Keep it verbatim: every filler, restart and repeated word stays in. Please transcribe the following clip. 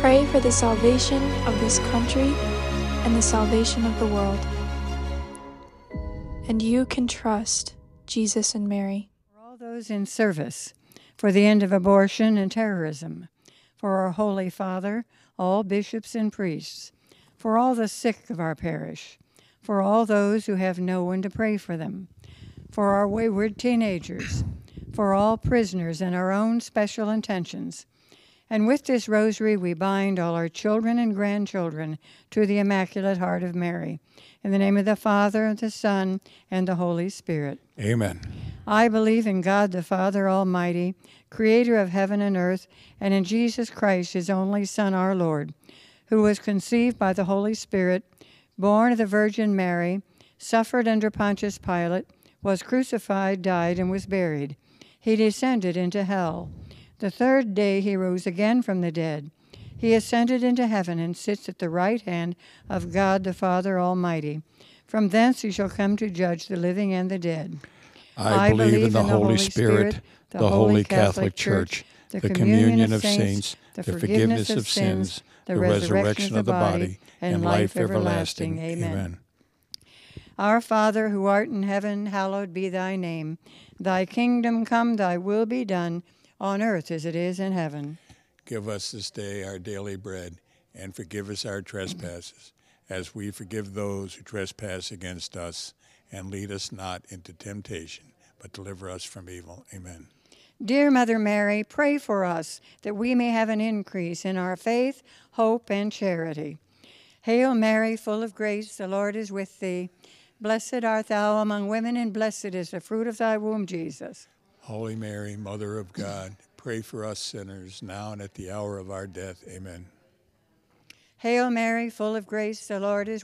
pray for the salvation of this country and the salvation of the world. And you can trust Jesus and Mary. For all those in service, for the end of abortion and terrorism, for our Holy Father, all bishops and priests, for all the sick of our parish, for all those who have no one to pray for them, for our wayward teenagers, for all prisoners and our own special intentions. And with this rosary we bind all our children and grandchildren to the Immaculate Heart of Mary. In the name of the Father, the Son, and the Holy Spirit. Amen. I believe in God the Father Almighty, creator of heaven and earth, and in Jesus Christ, his only Son, our Lord, who was conceived by the Holy Spirit, born of the Virgin Mary, suffered under Pontius Pilate, was crucified, died, and was buried. He descended into hell. The third day he rose again from the dead. He ascended into heaven and sits at the right hand of God the Father Almighty. From thence he shall come to judge the living and the dead. I, I believe, believe in the, in the Holy Spirit, Spirit the, the Holy Catholic Church, the, the communion of saints, the forgiveness of sins, the resurrection of the body, and life everlasting. Amen. Amen. Our Father, who art in heaven, hallowed be thy name. Thy kingdom come, thy will be done, on earth as it is in heaven. Give us this day our daily bread, and forgive us our trespasses, as we forgive those who trespass against us. And lead us not into temptation, but deliver us from evil. Amen. Dear Mother Mary, pray for us, that we may have an increase in our faith, hope, and charity. Hail Mary, full of grace, the Lord is with thee. Blessed art thou among women, and blessed is the fruit of thy womb, Jesus. Holy Mary, Mother of God, pray for us sinners, now and at the hour of our death. Amen. Hail Mary, full of grace, the Lord is